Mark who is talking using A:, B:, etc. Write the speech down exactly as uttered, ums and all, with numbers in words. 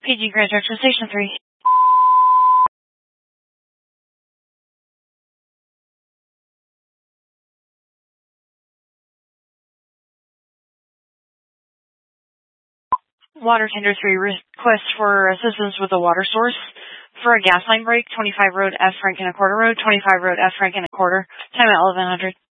A: P G Grand Junction Station three. Water Tender three, request for assistance with a water source for a gas line break, twenty-five Road F. Frank and a quarter Road, twenty-five Road F. Frank and a quarter, time at eleven hundred.